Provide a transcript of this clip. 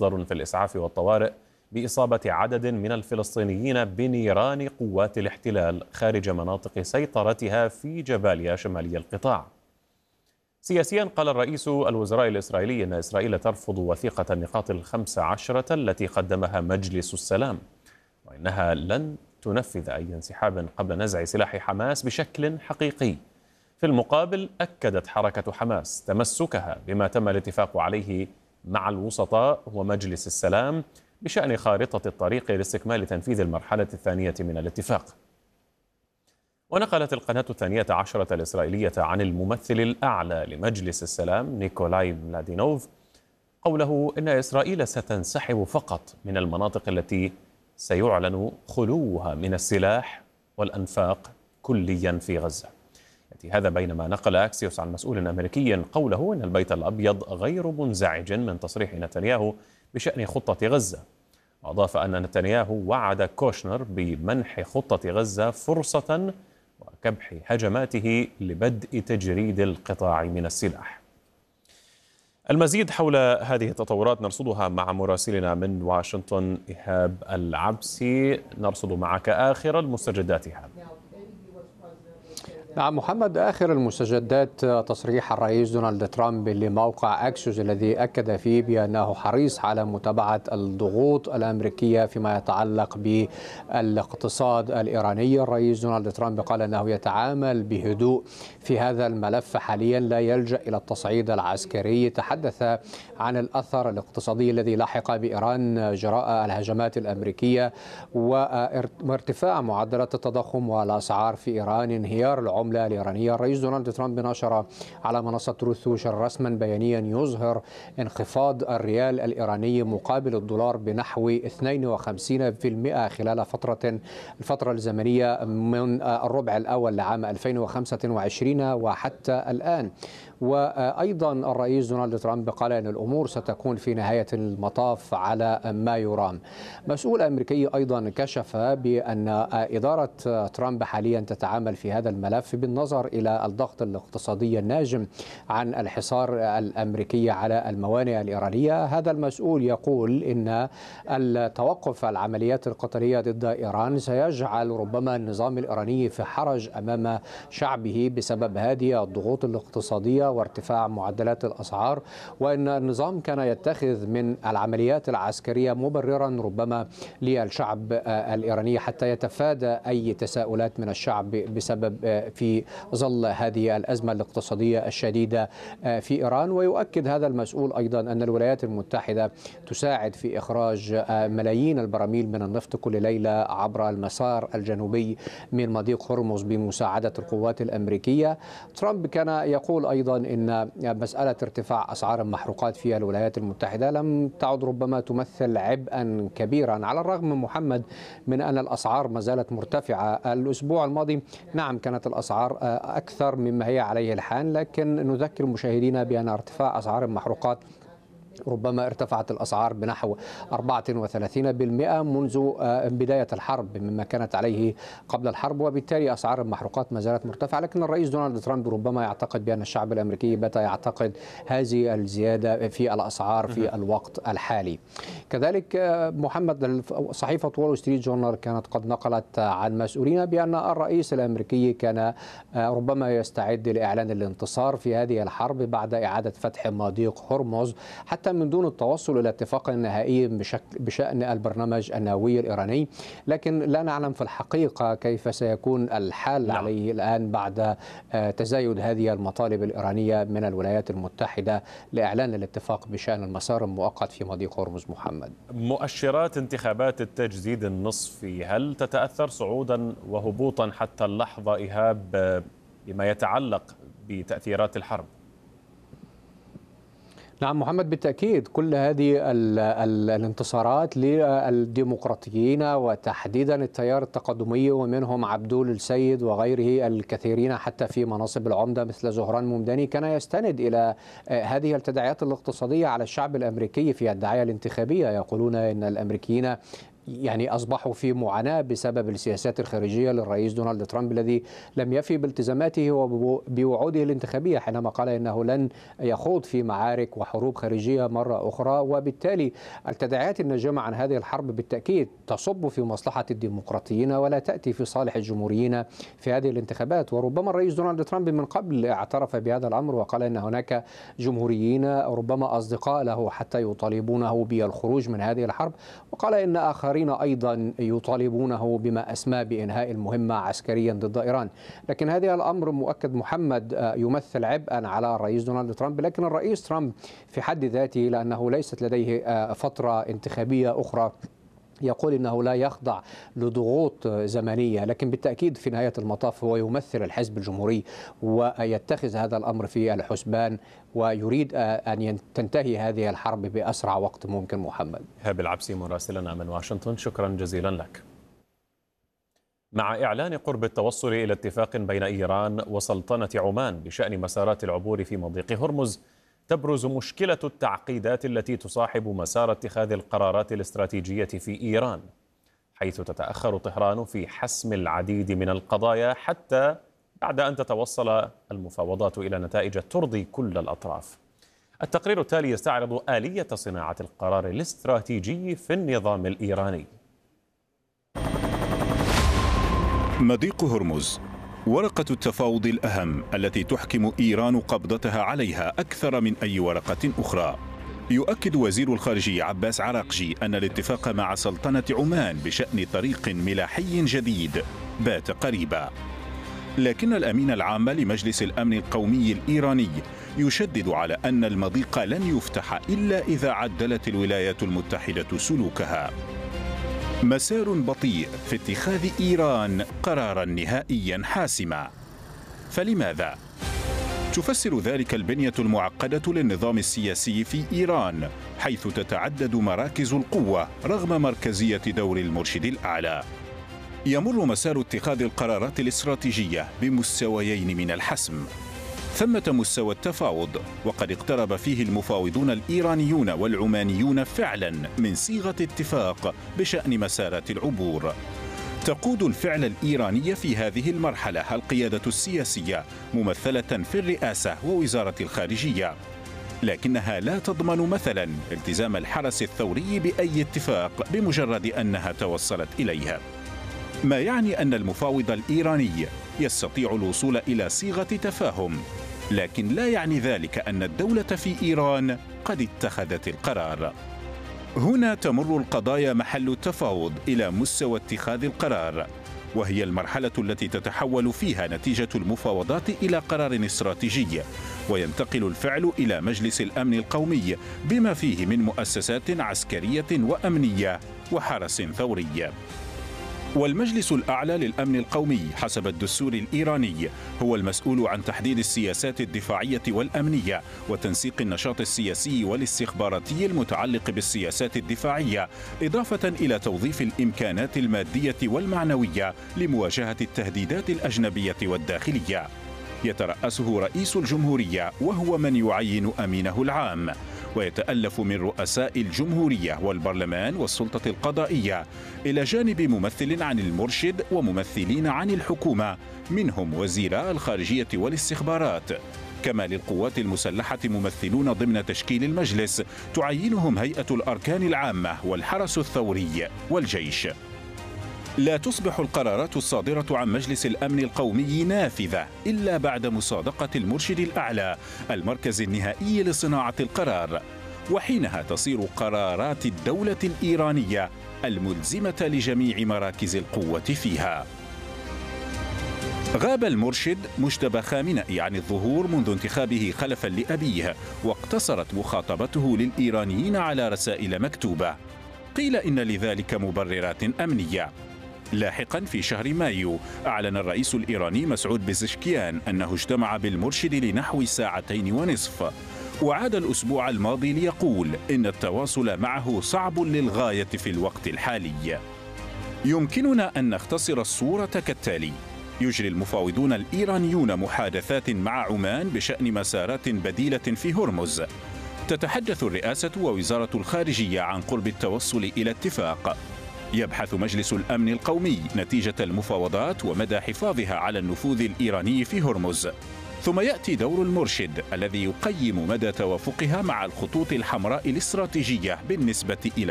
مصدر في الإسعاف والطوارئ بإصابة عدد من الفلسطينيين بنيران قوات الاحتلال خارج مناطق سيطرتها في جباليا شمالي القطاع. سياسيا، قال الرئيس الوزراء الإسرائيلي إن إسرائيل ترفض وثيقة النقاط ال15 التي قدمها مجلس السلام، وإنها لن تنفذ أي انسحاب قبل نزع سلاح حماس بشكل حقيقي. في المقابل، أكدت حركة حماس تمسكها بما تم الاتفاق عليه مع الوسطاء ومجلس السلام بشأن خارطة الطريق لاستكمال تنفيذ المرحلة الثانية من الاتفاق. ونقلت القناة الثانية عشرة الإسرائيلية عن الممثل الأعلى لمجلس السلام نيكولاي ملادينوف قوله إن إسرائيل ستنسحب فقط من المناطق التي سيعلن خلوها من السلاح والأنفاق كليا في غزة. يأتي هذا بينما نقل أكسيوس عن مسؤول أمريكي قوله إن البيت الأبيض غير منزعج من تصريح نتنياهو بشأن خطة غزة. وأضاف أن نتنياهو وعد كوشنر بمنح خطة غزة فرصة وكبح هجماته لبدء تجريد القطاع من السلاح. المزيد حول هذه التطورات نرصدها مع مراسلنا من واشنطن إيهاب العبسي. نرصد معك آخر المستجدات إيهاب. نعم محمد، آخر المستجدات تصريح الرئيس دونالد ترامب لموقع أكسيوس الذي أكد فيه بأنه حريص على متابعة الضغوط الأمريكية فيما يتعلق بالاقتصاد الإيراني. الرئيس دونالد ترامب قال أنه يتعامل بهدوء في هذا الملف حاليا، لا يلجأ إلى التصعيد العسكري. تحدث عن الأثر الاقتصادي الذي لحق بإيران جراء الهجمات الأمريكية وارتفاع معدلات التضخم والأسعار في إيران، انهيار العملة الإيرانية. الرئيس دونالد ترامب نشر على منصة تروث سوشيال رسما بيانيا يظهر انخفاض الريال الإيراني مقابل الدولار بنحو 52% خلال الفترة الزمنية من الربع الأول لعام 2025 وحتى الآن. وأيضا الرئيس دونالد ترامب قال أن الأمور ستكون في نهاية المطاف على ما يرام. مسؤول أمريكي أيضا كشف بأن إدارة ترامب حاليا تتعامل في هذا الملف بالنظر إلى الضغط الاقتصادي الناجم عن الحصار الأمريكي على الموانئ الإيرانية. هذا المسؤول يقول إن التوقف العمليات القتالية ضد إيران سيجعل ربما النظام الإيراني في حرج أمام شعبه بسبب هذه الضغوط الاقتصادية وارتفاع معدلات الأسعار، وأن النظام كان يتخذ من العمليات العسكرية مبررا ربما للشعب الإيراني حتى يتفادى أي تساؤلات من الشعب بسبب في ظل هذه الأزمة الاقتصادية الشديدة في إيران. ويؤكد هذا المسؤول أيضا أن الولايات المتحدة تساعد في إخراج ملايين البراميل من النفط كل ليلة عبر المسار الجنوبي من مضيق هرمز بمساعدة القوات الأمريكية. ترامب كان يقول أيضا إن مسألة ارتفاع أسعار المحروقات في الولايات المتحدة لم تعد ربما تمثل عبئا كبيرا، على الرغم محمد من أن الأسعار ما زالت مرتفعة. الأسبوع الماضي نعم كانت الأسعار أكثر مما هي عليه الحال، لكن نذكر مشاهدينا بأن ارتفاع أسعار المحروقات ربما ارتفعت الأسعار بنحو 34% منذ بداية الحرب مما كانت عليه قبل الحرب، وبالتالي أسعار المحروقات ما زالت مرتفعة. لكن الرئيس دونالد ترامب ربما يعتقد بأن الشعب الأمريكي بات يعتقد هذه الزيادة في الأسعار في الوقت الحالي. كذلك محمد، صحيفة وول ستريت جورنال كانت قد نقلت عن مسؤولين بأن الرئيس الأمريكي كان ربما يستعد لإعلان الانتصار في هذه الحرب بعد إعادة فتح مضيق هرمز، حتى من دون التوصل إلى اتفاق نهائي بشأن البرنامج النووي الإيراني. لكن لا نعلم في الحقيقة كيف سيكون الحال عليه الآن بعد تزايد هذه المطالب الإيرانية من الولايات المتحدة لإعلان الاتفاق بشأن المسار المؤقت في مضيق هرمز. محمد، مؤشرات انتخابات التجديد النصفي هل تتأثر صعودا وهبوطا حتى اللحظة إيهاب بما يتعلق بتأثيرات الحرب؟ نعم محمد، بالتأكيد كل هذه الانتصارات للديمقراطيين وتحديدا التيار التقدمي ومنهم عبدول السيد وغيره الكثيرين حتى في مناصب العمدة مثل زهران ممداني كان يستند إلى هذه التداعيات الاقتصادية على الشعب الأمريكي في الدعاية الانتخابية. يقولون إن الأمريكيين يعني أصبحوا في معاناة بسبب السياسات الخارجية للرئيس دونالد ترامب الذي لم يفي بالتزاماته وبوعوده الانتخابية حينما قال إنه لن يخوض في معارك وحروب خارجية مرة أخرى. وبالتالي التداعيات الناجمة عن هذه الحرب بالتأكيد تصب في مصلحة الديمقراطيين ولا تأتي في صالح الجمهوريين في هذه الانتخابات. وربما الرئيس دونالد ترامب من قبل اعترف بهذا الأمر وقال إن هناك جمهوريين ربما أصدقاء له حتى يطالبونه بالخروج من هذه الحرب، وقال إن آخرين أيضا يطالبونه بما أسمى بإنهاء المهمة عسكريا ضد إيران. لكن هذا الأمر مؤكد محمد يمثل عبئا على الرئيس دونالد ترامب، لكن الرئيس ترامب في حد ذاته لأنه ليست لديه فترة انتخابية أخرى يقول إنه لا يخضع لضغوط زمنية، لكن بالتأكيد في نهاية المطاف هو يمثل الحزب الجمهوري ويتخذ هذا الأمر في الحسبان ويريد أن تنتهي هذه الحرب بأسرع وقت ممكن. محمد إيهاب العبسي مراسلنا من واشنطن، شكرا جزيلا لك. مع إعلان قرب التوصل إلى اتفاق بين إيران وسلطنة عمان بشأن مسارات العبور في مضيق هرمز، تبرز مشكلة التعقيدات التي تصاحب مسار اتخاذ القرارات الاستراتيجية في إيران، حيث تتأخر طهران في حسم العديد من القضايا حتى بعد أن تتوصل المفاوضات إلى نتائج ترضي كل الأطراف. التقرير التالي يستعرض آلية صناعة القرار الاستراتيجي في النظام الإيراني. مضيق هرمز، ورقة التفاوض الأهم التي تحكم إيران قبضتها عليها أكثر من أي ورقة أخرى. يؤكد وزير الخارجية عباس عراقجي أن الاتفاق مع سلطنة عمان بشأن طريق ملاحي جديد بات قريبا، لكن الأمين العام لمجلس الأمن القومي الإيراني يشدد على أن المضيق لن يفتح إلا إذا عدلت الولايات المتحدة سلوكها. مسار بطيء في اتخاذ إيران قرارا نهائيا حاسما. فلماذا؟ تفسر ذلك البنية المعقدة للنظام السياسي في إيران، حيث تتعدد مراكز القوة رغم مركزية دور المرشد الأعلى. يمر مسار اتخاذ القرارات الاستراتيجية بمستويين من الحسم. ثمة مستوى التفاوض، وقد اقترب فيه المفاوضون الإيرانيون والعمانيون فعلا من صيغة اتفاق بشأن مسارات العبور. تقود الفعل الإيراني في هذه المرحلة القيادة السياسية ممثلة في الرئاسة ووزارة الخارجية، لكنها لا تضمن مثلا التزام الحرس الثوري بأي اتفاق بمجرد أنها توصلت إليها. ما يعني أن المفاوض الإيراني يستطيع الوصول إلى صيغة تفاهم، لكن لا يعني ذلك أن الدولة في إيران قد اتخذت القرار. هنا تمر القضايا محل التفاوض إلى مستوى اتخاذ القرار، وهي المرحلة التي تتحول فيها نتيجة المفاوضات إلى قرار استراتيجي، وينتقل الفعل إلى مجلس الأمن القومي بما فيه من مؤسسات عسكرية وأمنية وحرس ثوري. والمجلس الأعلى للأمن القومي حسب الدستور الإيراني هو المسؤول عن تحديد السياسات الدفاعية والأمنية وتنسيق النشاط السياسي والاستخباراتي المتعلق بالسياسات الدفاعية، إضافة إلى توظيف الإمكانات المادية والمعنوية لمواجهة التهديدات الأجنبية والداخلية. يترأسه رئيس الجمهورية وهو من يعين أمينه العام، ويتألف من رؤساء الجمهورية والبرلمان والسلطة القضائية، إلى جانب ممثل عن المرشد وممثلين عن الحكومة منهم وزيراء الخارجية والاستخبارات. كما للقوات المسلحة ممثلون ضمن تشكيل المجلس تعينهم هيئة الأركان العامة والحرس الثوري والجيش. لا تصبح القرارات الصادرة عن مجلس الأمن القومي نافذة إلا بعد مصادقة المرشد الأعلى المركز النهائي لصناعة القرار، وحينها تصير قرارات الدولة الإيرانية الملزمة لجميع مراكز القوة فيها. غاب المرشد مجتبى خامنئي عن الظهور منذ انتخابه خلفا لأبيه، واقتصرت مخاطبته للإيرانيين على رسائل مكتوبة. قيل إن لذلك مبررات أمنية. لاحقا في شهر مايو أعلن الرئيس الإيراني مسعود بزشكيان أنه اجتمع بالمرشد لنحو 2.5 ساعات، وعاد الأسبوع الماضي ليقول إن التواصل معه صعب للغاية في الوقت الحالي. يمكننا أن نختصر الصورة كالتالي: يجري المفاوضون الإيرانيون محادثات مع عمان بشأن مسارات بديلة في هرمز. تتحدث الرئاسة ووزارة الخارجية عن قرب التوصل إلى اتفاق. يبحث مجلس الأمن القومي نتيجة المفاوضات ومدى حفاظها على النفوذ الإيراني في هرمز. ثم يأتي دور المرشد الذي يقيم مدى توافقها مع الخطوط الحمراء الاستراتيجية بالنسبة إلى